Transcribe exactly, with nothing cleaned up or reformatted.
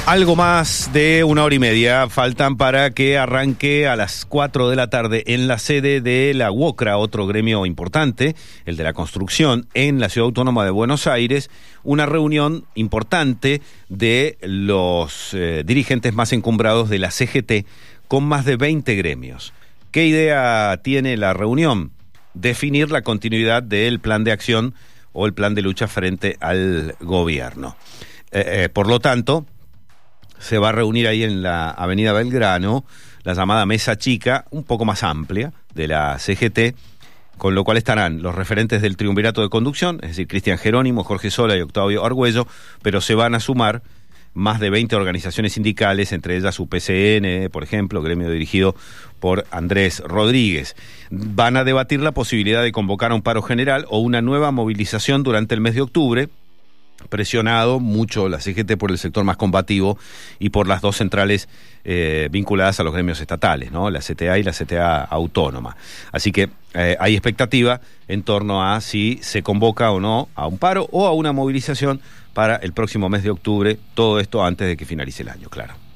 Algo más de una hora y media faltan para que arranque a las cuatro de la tarde en la sede de la UOCRA, otro gremio importante, el de la construcción, en la Ciudad Autónoma de Buenos Aires, una reunión importante de los eh, dirigentes más encumbrados de la C G T, con más de veinte gremios. ¿Qué idea tiene la reunión? Definir la continuidad del plan de acción o el plan de lucha frente al gobierno. Eh, eh, por lo tanto, se va a reunir ahí en la Avenida Belgrano la llamada Mesa Chica, un poco más amplia, de la C G T, con lo cual estarán los referentes del triunvirato de conducción, es decir, Cristian Jerónimo, Jorge Sola y Octavio Argüello, pero se van a sumar más de veinte organizaciones sindicales, entre ellas U P C N, por ejemplo, gremio dirigido por Andrés Rodríguez. Van a debatir la posibilidad de convocar a un paro general o una nueva movilización durante el mes de octubre, presionado mucho la C G T por el sector más combativo y por las dos centrales eh, vinculadas a los gremios estatales, ¿no? La C T A y la C T A autónoma. Así que eh, hay expectativa en torno a si se convoca o no a un paro o a una movilización para el próximo mes de octubre, todo esto antes de que finalice el año, claro.